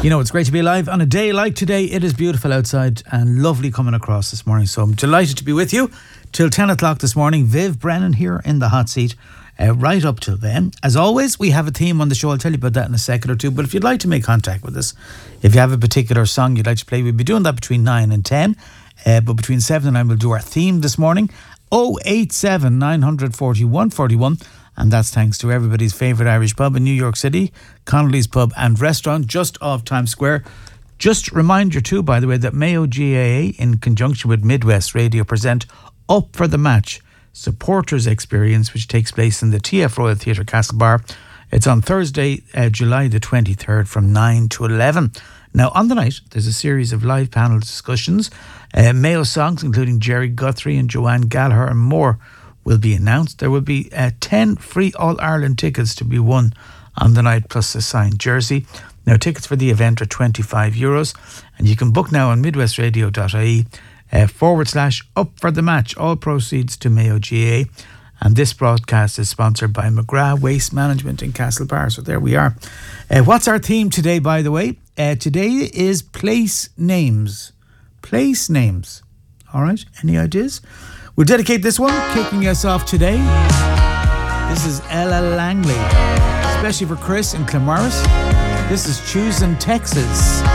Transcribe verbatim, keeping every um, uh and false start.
You know, it's great to be alive on a day like today. It is beautiful outside and lovely coming across this morning. So I'm delighted to be with you till ten o'clock this morning. Viv Brennan here in the hot seat. Uh, right up till then. As always, we have a theme on the show. I'll tell you about that in a second or two. But if you'd like to make contact with us, if you have a particular song you'd like to play, we'll be doing that between nine and ten. Uh, but between seven and nine, we'll do our theme this morning. oh eight seven, nine four one, four one. And that's thanks to everybody's favourite Irish pub in New York City, Connolly's Pub and Restaurant, just off Times Square. Just remind you too, by the way, that Mayo G A A, in conjunction with Midwest Radio, present Up for the Match Supporters Experience, which takes place in the T F Royal Theatre Castlebar. It's on Thursday, uh, July the twenty-third from nine to eleven. Now, on the night, there's a series of live panel discussions. Uh, Mayo songs, including Jerry Guthrie and Joanne Gallagher and more, will be announced. There will be uh, ten free All-Ireland tickets to be won on the night, plus a signed jersey. Now, tickets for the event are twenty-five euros, and you can book now on midwestradio dot I E uh, forward slash up for the match. All proceeds to Mayo G A A. And this broadcast is sponsored by McGrath Waste Management in Castlebar. So there we are. Uh, what's our theme today, by the way? Uh, today is place names. Place names. All right, any ideas? We'll dedicate this one, kicking us off today. This is Ella Langley, especially for Chris in Claremorris. This is Choosing Texas.